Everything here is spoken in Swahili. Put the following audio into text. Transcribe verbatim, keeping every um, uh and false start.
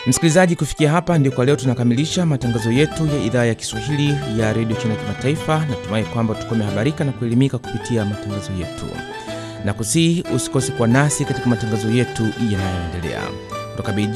Msikilizaji, kufikia hapa ndio kwa leo tunakamilisha matangazo yetu ya idhaa ya Kiswahili ya Radio China Kimataifa. Natumai kwamba tumehabarika na kuelimika kupitia matangazo yetu. Na kusihi usikose kwa nasi katika matangazo yetu yanayoendelea. Kutoka